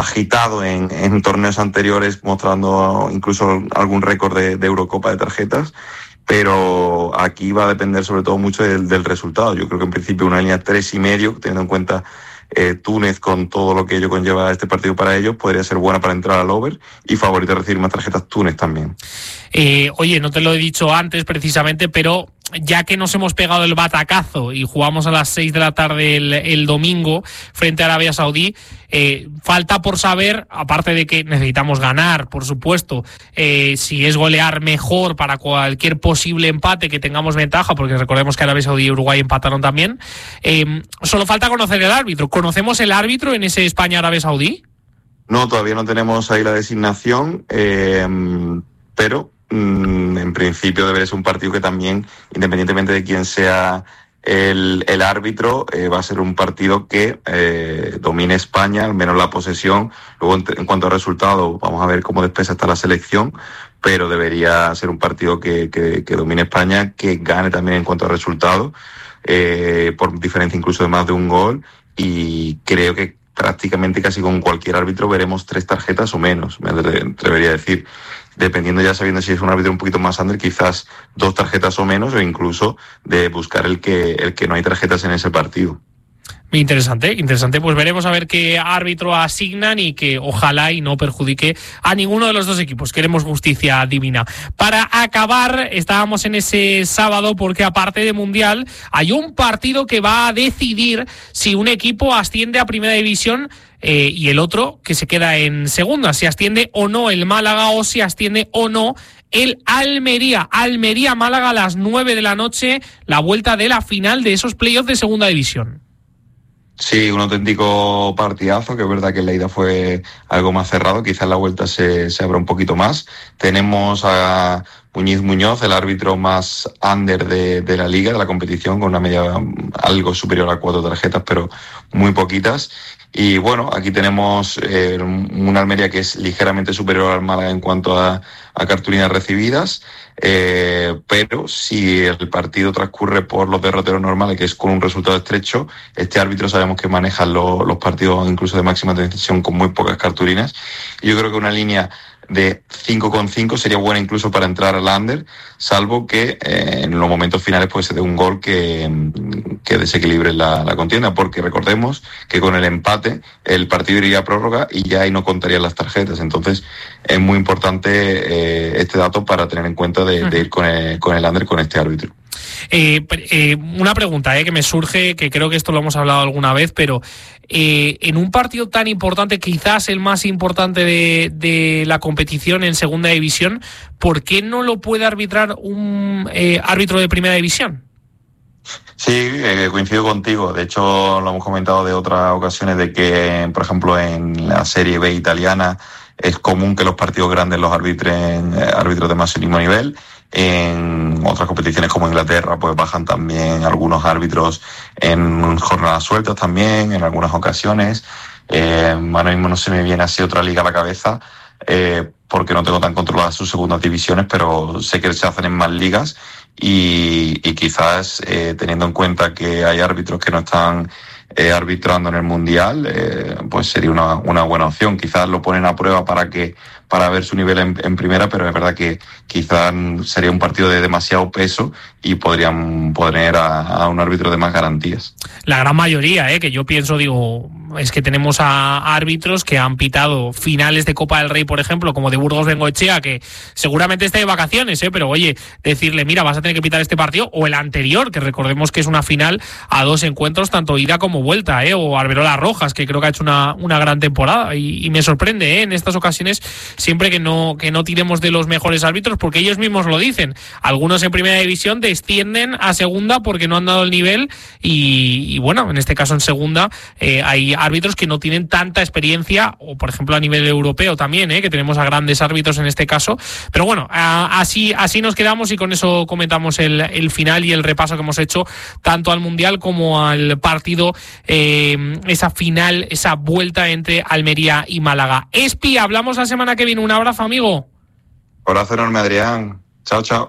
agitado en torneos anteriores, mostrando incluso algún récord de Eurocopa de tarjetas, pero aquí va a depender sobre todo mucho del resultado. Yo creo que en principio una línea 3,5, teniendo en cuenta Túnez con todo lo que ello conlleva este partido para ellos, podría ser buena para entrar al over, y favorito a recibir más tarjetas Túnez también. Oye, no te lo he dicho antes precisamente, pero ya que nos hemos pegado el batacazo y jugamos a las 6 de la tarde el domingo frente a Arabia Saudí, falta por saber, aparte de que necesitamos ganar, por supuesto, si es golear mejor para cualquier posible empate que tengamos ventaja, porque recordemos que Arabia Saudí y Uruguay empataron también. Solo falta conocer el árbitro. ¿Conocemos el árbitro en ese España-Arabia Saudí? No, todavía no tenemos ahí la designación, pero en principio debería ser un partido que también, independientemente de quién sea el árbitro, va a ser un partido que domine España, al menos la posesión. Luego, en cuanto a resultados, vamos a ver cómo después está la selección, pero debería ser un partido que domine España, que gane también en cuanto a resultados, por diferencia incluso de más de un gol, y creo que prácticamente casi con cualquier árbitro veremos 3 tarjetas o menos, me atrevería a decir. Dependiendo, ya sabiendo si es un árbitro un poquito más under, quizás 2 tarjetas o menos, o incluso de buscar el que no hay tarjetas en ese partido. Interesante. Pues veremos a ver qué árbitro asignan y que ojalá y no perjudique a ninguno de los dos equipos. Queremos justicia divina. Para acabar, estábamos en ese sábado porque aparte de Mundial hay un partido que va a decidir si un equipo asciende a Primera División y el otro que se queda en Segunda, si asciende o no el Málaga o si asciende o no el Almería. Almería-Málaga a las 9 de la noche, la vuelta de la final de esos playoffs de Segunda División. Sí, un auténtico partidazo, que es verdad que la ida fue algo más cerrado, quizás la vuelta se abra un poquito más. Tenemos a Muñoz, el árbitro más under de la liga, de la competición, con una media algo superior a 4 tarjetas, pero muy poquitas. Y bueno, aquí tenemos una Almería que es ligeramente superior al Málaga en cuanto a cartulinas recibidas, pero si el partido transcurre por los derroteros normales, que es con un resultado estrecho, este árbitro sabemos que maneja los partidos incluso de máxima tensión con muy pocas cartulinas. Y yo creo que una línea de 5,5 sería buena incluso para entrar al under, salvo que en los momentos finales pues se dé un gol que desequilibre la contienda, porque recordemos que con el empate el partido iría a prórroga y ya ahí no contarían las tarjetas. Entonces es muy importante este dato para tener en cuenta de ir con el under con este árbitro. Una pregunta que me surge, que creo que esto lo hemos hablado alguna vez, pero en un partido tan importante, quizás el más importante de la competición en Segunda División, ¿por qué no lo puede arbitrar un árbitro de Primera División? Sí, coincido contigo. De hecho, lo hemos comentado de otras ocasiones, de que, por ejemplo, en la Serie B italiana es común que los partidos grandes los arbitren árbitros de máximo nivel. En otras competiciones como Inglaterra pues bajan también algunos árbitros en jornadas sueltas también, en algunas ocasiones. Ahora mismo no se me viene así otra liga a la cabeza, porque no tengo tan controladas sus segundas divisiones, pero sé que se hacen en más ligas y quizás teniendo en cuenta que hay árbitros que no están arbitrando en el Mundial, pues sería una buena opción. Quizás lo ponen a prueba para ver su nivel en primera, pero es verdad que quizás sería un partido de demasiado peso y podrían poner a un árbitro de más garantías. La gran mayoría, que yo pienso, es que tenemos a árbitros que han pitado finales de Copa del Rey, por ejemplo, como de Burgos Bengoechea, que seguramente está de vacaciones, pero oye, decirle, mira, vas a tener que pitar este partido, o el anterior, que recordemos que es una final a 2 encuentros, tanto ida como vuelta, o Arberola Rojas, que creo que ha hecho una gran temporada, y me sorprende, en estas ocasiones, siempre que no tiremos de los mejores árbitros, porque ellos mismos lo dicen. Algunos en Primera División descienden a Segunda porque no han dado el nivel, y bueno, en este caso en Segunda hay árbitros que no tienen tanta experiencia, o por ejemplo a nivel europeo también, que tenemos a grandes árbitros en este caso. Pero bueno, así nos quedamos, y con eso comentamos el final y el repaso que hemos hecho tanto al Mundial como al partido, esa final, esa vuelta entre Almería y Málaga. Espi, hablamos la semana que viene. Un abrazo, amigo. Abrazo enorme, Adrián. Chao, chao.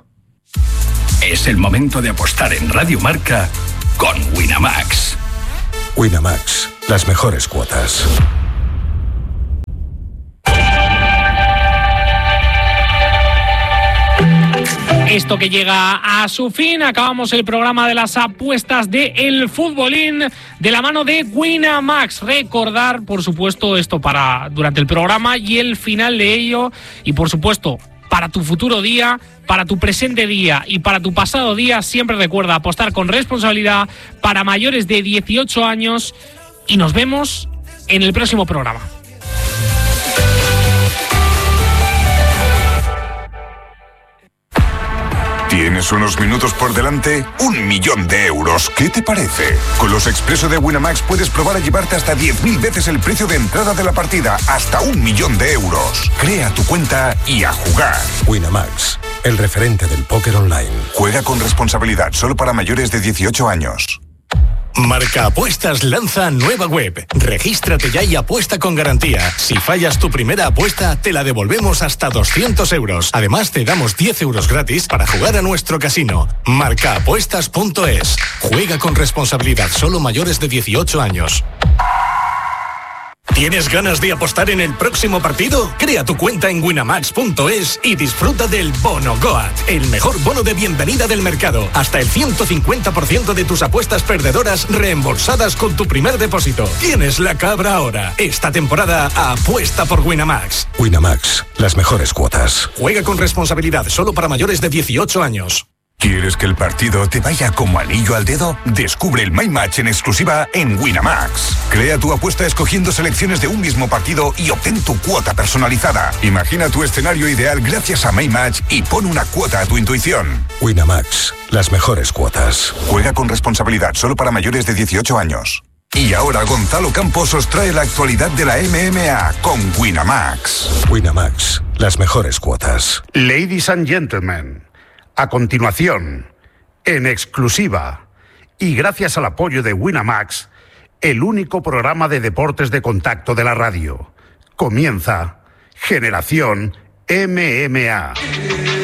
Es el momento de apostar en Radio Marca con Winamax. Winamax, las mejores cuotas. esto que llega a su fin. Acabamos el programa de las apuestas de El Futbolín de la mano de Winamax. Recordar, por supuesto, esto para durante el programa y el final de ello. Y, por supuesto, para tu futuro día, para tu presente día y para tu pasado día, siempre recuerda apostar con responsabilidad para mayores de 18 años. Y nos vemos en el próximo programa. ¿Tienes unos minutos por delante? 1 millón de euros. ¿Qué te parece? Con los Expreso de Winamax puedes probar a llevarte hasta 10.000 veces el precio de entrada de la partida. Hasta 1 millón de euros. Crea tu cuenta y a jugar. Winamax, el referente del póker online. Juega con responsabilidad, solo para mayores de 18 años. Marca Apuestas lanza nueva web. Regístrate ya y apuesta con garantía. Si fallas tu primera apuesta, te la devolvemos hasta 200 euros. Además, te damos 10 euros gratis para jugar a nuestro casino. Marcaapuestas.es. Juega con responsabilidad, solo mayores de 18 años. ¿Tienes ganas de apostar en el próximo partido? Crea tu cuenta en winamax.es y disfruta del Bono Goat, el mejor bono de bienvenida del mercado. Hasta el 150% de tus apuestas perdedoras reembolsadas con tu primer depósito. Tienes la cabra ahora. Esta temporada apuesta por Winamax. Winamax, las mejores cuotas. Juega con responsabilidad, solo para mayores de 18 años. ¿Quieres que el partido te vaya como anillo al dedo? Descubre el My Match en exclusiva en Winamax. Crea tu apuesta escogiendo selecciones de un mismo partido y obtén tu cuota personalizada. Imagina tu escenario ideal gracias a My Match y pon una cuota a tu intuición. Winamax, las mejores cuotas. Juega con responsabilidad, solo para mayores de 18 años. Y ahora Gonzalo Campos os trae la actualidad de la MMA con Winamax. Winamax, las mejores cuotas. Ladies and gentlemen, a continuación, en exclusiva y gracias al apoyo de Winamax, el único programa de deportes de contacto de la radio, comienza Generación MMA.